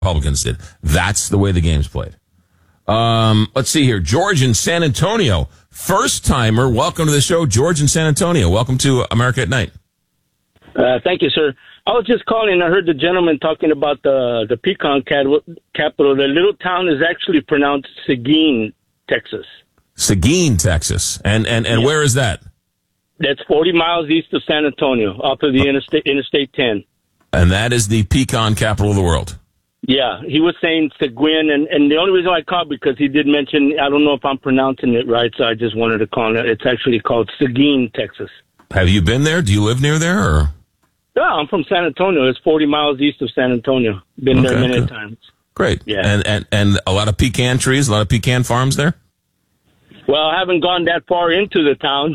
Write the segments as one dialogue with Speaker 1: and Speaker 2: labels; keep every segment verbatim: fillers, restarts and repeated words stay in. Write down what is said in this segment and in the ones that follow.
Speaker 1: Republicans did. That's the way the game's played. Um, let's see here. George in San Antonio. First timer. Welcome to the show, George in San Antonio. Welcome to America at Night.
Speaker 2: Uh, thank you, sir. I was just calling. I heard the gentleman talking about the the pecan capital. The little town is actually pronounced Seguin, Texas.
Speaker 1: Seguin, Texas. And and, and
Speaker 2: yeah.
Speaker 1: Where is that?
Speaker 2: That's forty miles east of San Antonio, off of the interstate, Interstate ten.
Speaker 1: And that is the pecan capital of the world.
Speaker 2: Yeah, he was saying Seguin, and, and the only reason I called because he did mention, I don't know if I'm pronouncing it right, so I just wanted to call it. It's actually called Seguin, Texas.
Speaker 1: Have you been there? Do you live near there? Or?
Speaker 2: Yeah, I'm from San Antonio. It's forty miles east of San Antonio. Been
Speaker 1: okay,
Speaker 2: there many
Speaker 1: good.
Speaker 2: times.
Speaker 1: Great.
Speaker 2: Yeah.
Speaker 1: And, and and a lot of pecan trees, a lot of pecan farms there?
Speaker 2: Well, I haven't gone that far into the town.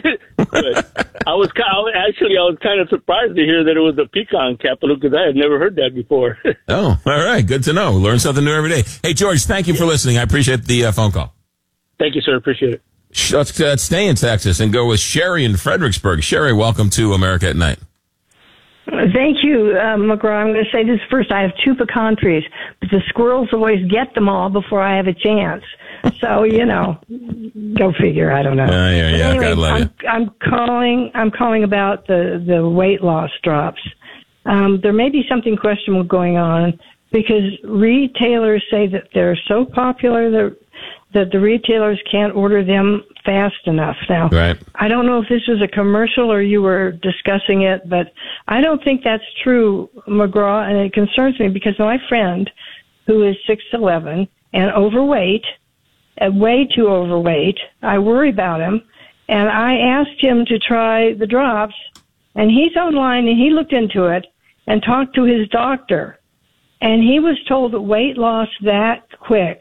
Speaker 2: But I was actually I was kind of surprised to hear that it was the pecan capital because I had never heard that before.
Speaker 1: Oh, all right. Good to know. Learn something new every day. Hey, George, thank you for listening. I appreciate the uh, phone call.
Speaker 2: Thank you, sir. Appreciate it.
Speaker 1: Let's uh, stay in Texas and go with Sherry in Fredericksburg. Sherry, welcome to America at Night.
Speaker 3: Thank you, uh, McGraw. I'm going to say this first. I have two pecan trees, but the squirrels always get them all before I have a chance. So, you know, go figure. I don't know.
Speaker 1: Uh, yeah, yeah.
Speaker 3: Anyway,
Speaker 1: God love
Speaker 3: I'm,
Speaker 1: you.
Speaker 3: I'm calling. I'm calling about the, the weight loss drops. Um, there may be something questionable going on because retailers say that they're so popular that that the retailers can't order them fast enough. Now,
Speaker 1: right.
Speaker 3: I don't know if this was a commercial or you were discussing it, but I don't think that's true, McGraw, and it concerns me because my friend, who is six eleven and overweight, uh, way too overweight, I worry about him, and I asked him to try the drops, and he's online, and he looked into it and talked to his doctor, and he was told that weight loss that quick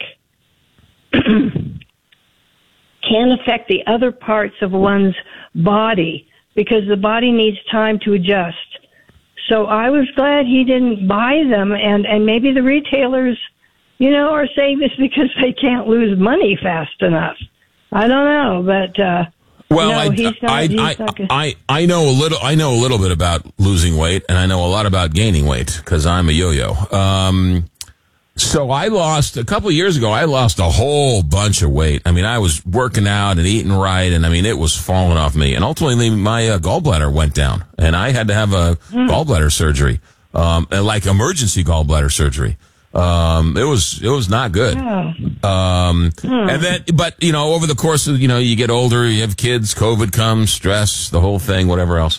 Speaker 3: can affect the other parts of one's body because the body needs time to adjust. So I was glad he didn't buy them, and, and maybe the retailers, you know, are saying this because they can't lose money fast enough. I don't know, but uh,
Speaker 1: well,
Speaker 3: no,
Speaker 1: I,
Speaker 3: he's not,
Speaker 1: I,
Speaker 3: he's
Speaker 1: I,
Speaker 3: not gonna...
Speaker 1: I, I know a little. I know a little bit about losing weight, and I know a lot about gaining weight because I'm a yo-yo. Um, So I lost, a couple of years ago, I lost a whole bunch of weight. I mean, I was working out and eating right, and I mean, it was falling off me. And ultimately, my uh, gallbladder went down, and I had to have a mm. gallbladder surgery, um, like emergency gallbladder surgery. Um, it was, it was not good.
Speaker 3: Yeah.
Speaker 1: Um,
Speaker 3: hmm.
Speaker 1: and then, but, you know, over the course of, you know, you get older, you have kids, COVID comes, stress, the whole thing, whatever else.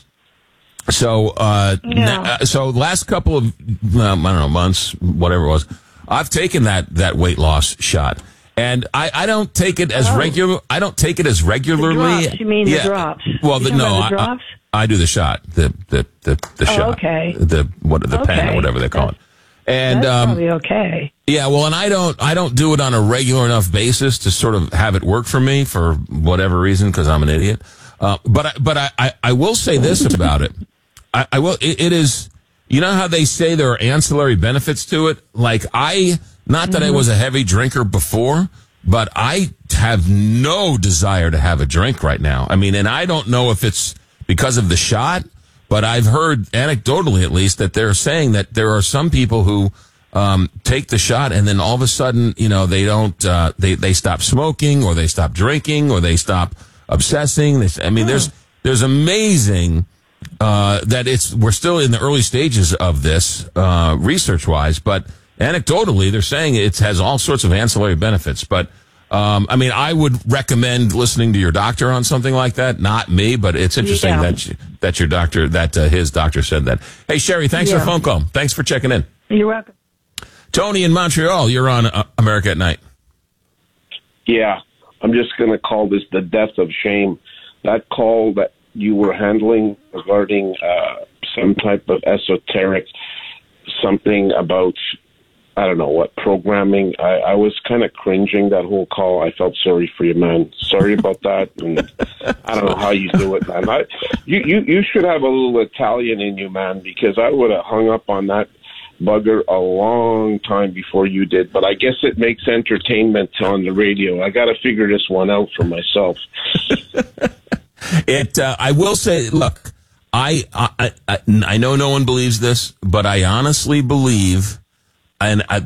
Speaker 1: So, uh,
Speaker 3: yeah.
Speaker 1: na- so last couple of, um, I don't know, months, whatever it was, I've taken that, that weight loss shot, and I, I don't take it as
Speaker 3: oh.
Speaker 1: regular. I don't take it as regularly.
Speaker 3: The drops, you mean
Speaker 1: yeah.
Speaker 3: the drops?
Speaker 1: Well, the, no,
Speaker 3: the
Speaker 1: I,
Speaker 3: drops?
Speaker 1: I, I do the shot, the the the, the
Speaker 3: oh,
Speaker 1: shot,
Speaker 3: okay,
Speaker 1: the what the
Speaker 3: okay.
Speaker 1: pen or whatever they call
Speaker 3: that's,
Speaker 1: it. And
Speaker 3: that's
Speaker 1: um,
Speaker 3: probably okay.
Speaker 1: Yeah, well, and I don't I don't do it on a regular enough basis to sort of have it work for me for whatever reason because I'm an idiot. Uh, but I, but I, I, I will say this about it. I, I will. It, it is. You know how they say there are ancillary benefits to it? Like I. Not that I was a heavy drinker before, but I have no desire to have a drink right now. I mean, and I don't know if it's because of the shot, but I've heard anecdotally at least that they're saying that there are some people who um, take the shot and then all of a sudden, you know, they don't, uh, they, they stop smoking or they stop drinking or they stop obsessing. They, I mean, there's, there's amazing, uh, that it's, we're still in the early stages of this, uh, research wise, but anecdotally, they're saying it has all sorts of ancillary benefits. But, um, I mean, I would recommend listening to your doctor on something like that. Not me, but it's interesting
Speaker 3: yeah.
Speaker 1: that you, that your doctor, that uh, his doctor said that. Hey, Sherry, thanks
Speaker 3: yeah.
Speaker 1: for the phone call. Thanks for checking in.
Speaker 3: You're welcome.
Speaker 1: Tony in Montreal, you're on uh, America at Night.
Speaker 4: Yeah, I'm just going to call this the death of shame. That call that you were handling regarding uh, some type of esoteric something about, I don't know what, programming. I, I was kind of cringing that whole call. I felt sorry for you, man. Sorry about that. And I don't know how you do it, man. I, you, you, you should have a little Italian in you, man, because I would have hung up on that bugger a long time before you did. But I guess it makes entertainment on the radio. I got to figure this one out for myself.
Speaker 1: It. Uh, I will say, look, I, I I I know no one believes this, but I honestly believe. and I,